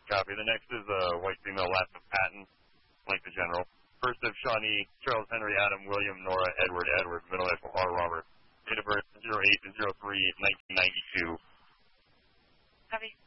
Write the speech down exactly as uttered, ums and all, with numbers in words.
Copy. The next is a white female, last of Patton, like the general. First of Shawnee, Charles Henry, Adam, William, Nora, Edward, Edward, middle initial R, Robert. Date of birth zero eight zero three nineteen ninety-two. Copy.